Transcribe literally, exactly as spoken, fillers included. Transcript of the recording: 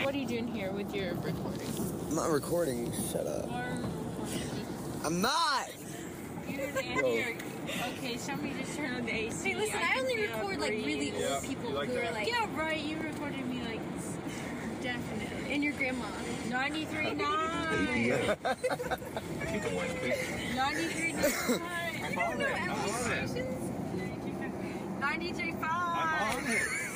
what are you doing here with your recording? I'm not recording. Shut up. I'm not! You're an idiot. Okay, somebody just turn on the A C. Hey, listen, I, I only record like really old Yeah, people like who that? are like. Yeah, right. You recorded me like definitely. And your grandma. ninety-three point nine. Keep the one, please. ninety-three point nine. You don't know L A on it. stations? ninety-three point I'm on five. it.